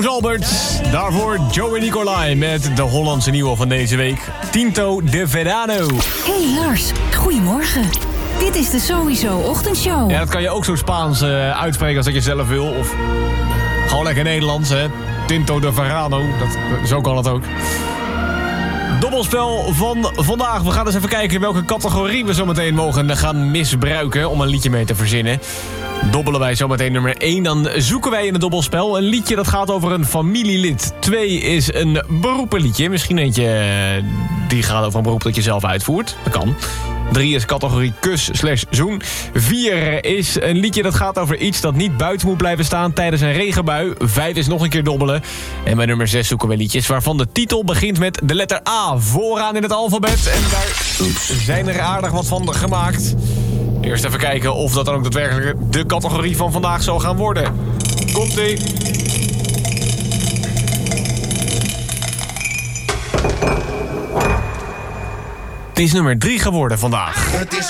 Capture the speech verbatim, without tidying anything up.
Koos Albert. Daarvoor Joey Nicolai met de Hollandse nieuwe van deze week. Tinto de Verano. Hey Lars, goedemorgen. Dit is de Sowieso Ochtendshow. Ja, dat kan je ook zo Spaans uh, uitspreken als dat je zelf wil. Of gewoon lekker Nederlands, hè. Tinto de Verano, dat, zo kan het ook. Dobbelspel van vandaag. We gaan eens even kijken welke categorie we zometeen mogen gaan misbruiken om een liedje mee te verzinnen. Dobbelen wij zometeen nummer één, dan zoeken wij in het dobbelspel een liedje dat gaat over een familielid. twee is een beroepenliedje. Misschien eentje die gaat over een beroep dat je zelf uitvoert. Dat kan. drie is categorie kus slash zoen. vier is een liedje dat gaat over iets dat niet buiten moet blijven staan tijdens een regenbui. vijf is nog een keer dobbelen. En bij nummer zes zoeken we liedjes waarvan de titel begint met de letter A vooraan in het alfabet. En daar zijn er aardig wat van gemaakt. Eerst even kijken of dat dan ook daadwerkelijk de categorie van vandaag zal gaan worden. Komt-ie. Het is nummer drie geworden vandaag. Het is